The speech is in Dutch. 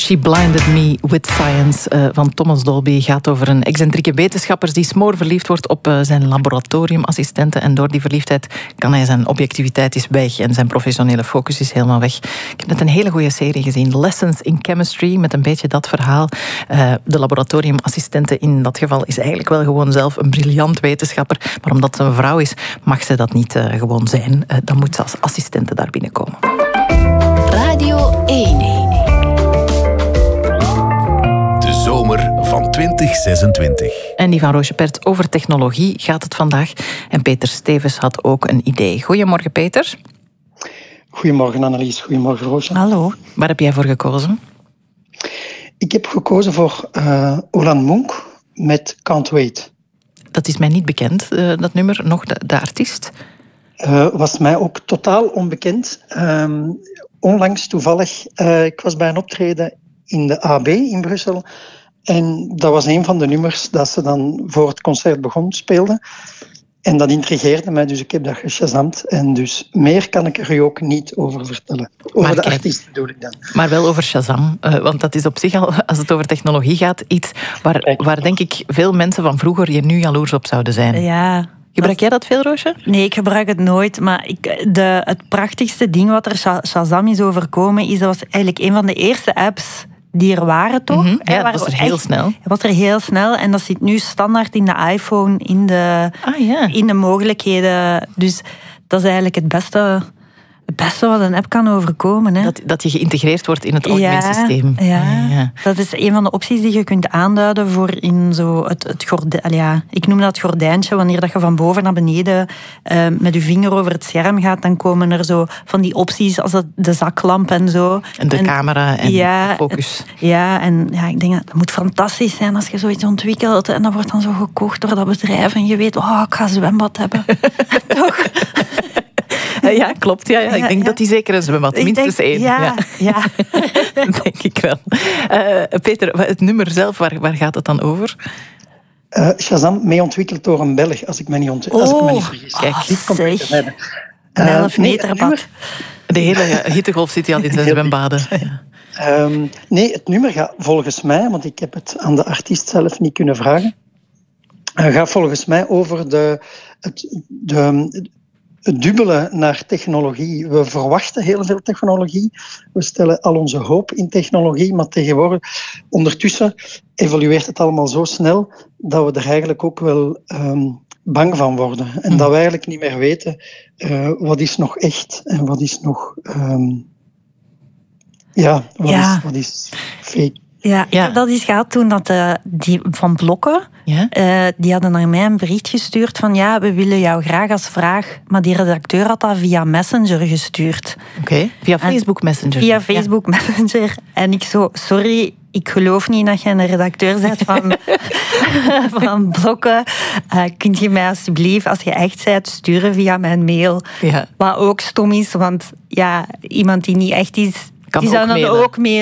She Blinded Me with Science van Thomas Dolby gaat over een excentrieke wetenschapper die smoorverliefd wordt op zijn laboratoriumassistenten. En door die verliefdheid kan hij zijn objectiviteit is weg en zijn professionele focus is helemaal weg. Ik heb net een hele goede serie gezien, Lessons in Chemistry, met een beetje dat verhaal. De laboratoriumassistente in dat geval is eigenlijk wel gewoon zelf een briljant wetenschapper. Maar omdat ze een vrouw is, mag ze dat niet gewoon zijn. Dan moet ze als assistente daar binnenkomen. Radio 1. De zomer van 2026. En die van Roosje Pert over technologie gaat het vandaag. En Peter Stevens had ook een idee. Goedemorgen, Peter. Goedemorgen, Annelies. Goedemorgen, Roosje. Hallo. Waar heb jij voor gekozen? Ik heb gekozen voor Orhan Munch met Can't Wait. Dat is mij niet bekend, dat nummer. Nog de artiest? Was mij ook totaal onbekend. Onlangs toevallig, ik was bij een optreden in de AB in Brussel. En dat was een van de nummers dat ze dan voor het concert begon speelden. En dat intrigeerde mij, dus ik heb dat geshazamd. En dus meer kan ik er u ook niet over vertellen. Over de artiest bedoel ik dan. Maar wel over Shazam. Want dat is op zich al, als het over technologie gaat, iets waar denk ik veel mensen van vroeger je nu jaloers op zouden zijn. Ja. Gebruik jij dat veel, Roosje? Nee, ik gebruik het nooit. Maar het prachtigste ding wat er Shazam is overkomen, is dat was eigenlijk een van de eerste apps die er waren, toch? Mm-hmm. Ja, dat was er heel snel. Het was er heel snel en dat zit nu standaard in de iPhone, in de mogelijkheden. Dus dat is eigenlijk het beste wat een app kan overkomen. Hè. Dat je geïntegreerd wordt in het algemeen systeem. Ja. Dat is een van de opties die je kunt aanduiden voor in zo het gordijn. Ja, ik noem dat gordijntje. Wanneer dat je van boven naar beneden met je vinger over het scherm gaat, dan komen er zo van die opties als de zaklamp en zo. En de camera en de focus. Ik denk dat moet fantastisch zijn als je zoiets ontwikkelt en dat wordt dan zo gekocht door dat bedrijf en je weet, ik ga een zwembad hebben. Toch? Ja, klopt. Ja. Ik denk dat die zeker een zwembad, minstens één. Ja. Dat denk ik wel. Peter, het nummer zelf, waar gaat het dan over? Shazam, mee ontwikkeld door een Belg, als ik me niet vergis. Kijk, een 11 meter bad. De hele hittegolf zit hij al in zijn zwembaden. Nee, het nummer gaat volgens mij, want ik heb het aan de artiest zelf niet kunnen vragen, gaat volgens mij over het dubbele naar technologie. We verwachten heel veel technologie. We stellen al onze hoop in technologie, maar ondertussen evolueert het allemaal zo snel dat we er eigenlijk ook wel bang van worden. En dat we eigenlijk niet meer weten wat is nog echt en wat is nog wat is fake. Ja, ik heb dat eens gehad toen dat die van Blokken, die hadden naar mij een bericht gestuurd van we willen jou graag als vraag, maar die redacteur had dat via Messenger gestuurd. Oké, via Facebook Messenger. Via Facebook Messenger. En ik zo, sorry, ik geloof niet dat jij een redacteur bent van Blokken. Kunt je mij alsjeblieft, als je echt bent, sturen via mijn mail. Ja. Wat ook stom is, want iemand die niet echt is, die zou dan ook mee